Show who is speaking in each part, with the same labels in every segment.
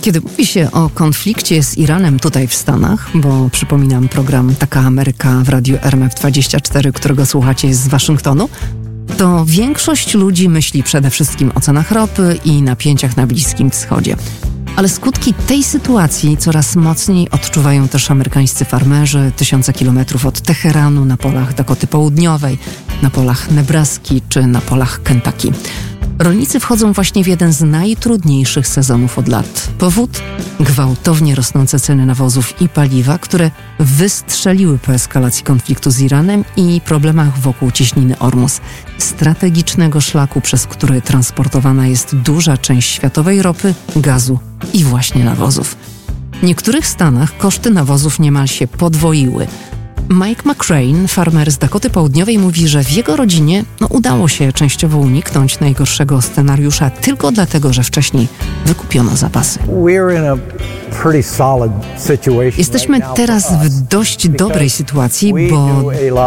Speaker 1: Kiedy mówi się o konflikcie z Iranem tutaj w Stanach, bo przypominam program Taka Ameryka w radiu RMF24, którego słuchacie z Waszyngtonu, to większość ludzi myśli przede wszystkim o cenach ropy i napięciach na Bliskim Wschodzie. Ale skutki tej sytuacji coraz mocniej odczuwają też amerykańscy farmerzy tysiące kilometrów od Teheranu, na polach Dakoty Południowej, na polach Nebraski czy na polach Kentucky. Rolnicy wchodzą właśnie w jeden z najtrudniejszych sezonów od lat. Powód? Gwałtownie rosnące ceny nawozów i paliwa, które wystrzeliły po eskalacji konfliktu z Iranem i problemach wokół cieśniny Ormus, strategicznego szlaku, przez który transportowana jest duża część światowej ropy, gazu i właśnie nawozów. W niektórych stanach koszty nawozów niemal się podwoiły. Mike McCrane, farmer z Dakoty Południowej, mówi, że w jego rodzinie udało się częściowo uniknąć najgorszego scenariusza tylko dlatego, że wcześniej wykupiono zapasy. Jesteśmy teraz w dość dobrej sytuacji, bo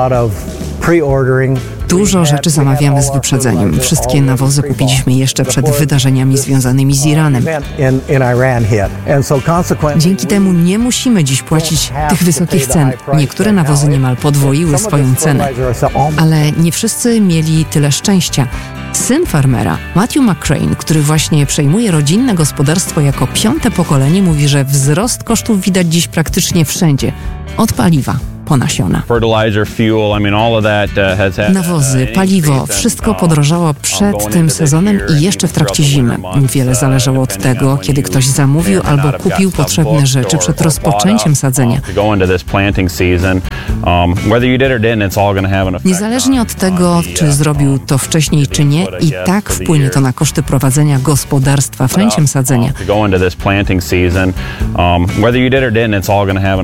Speaker 1: dużo rzeczy zamawiamy z wyprzedzeniem. Wszystkie nawozy kupiliśmy jeszcze przed wydarzeniami związanymi z Iranem. Dzięki temu nie musimy dziś płacić tych wysokich cen. Niektóre nawozy niemal podwoiły swoją cenę. Ale nie wszyscy mieli tyle szczęścia. Syn farmera, Matthew McCrane, który właśnie przejmuje rodzinne gospodarstwo jako 5. pokolenie, mówi, że wzrost kosztów widać dziś praktycznie wszędzie. Od paliwa po nasiona. Nawozy, paliwo, wszystko podrożało przed tym sezonem i jeszcze w trakcie zimy. Wiele zależało od tego, kiedy ktoś zamówił albo kupił potrzebne rzeczy przed rozpoczęciem sadzenia. Niezależnie od tego, czy zrobił to wcześniej, czy nie, i tak wpłynie to na koszty prowadzenia gospodarstwa wszęciem sadzenia.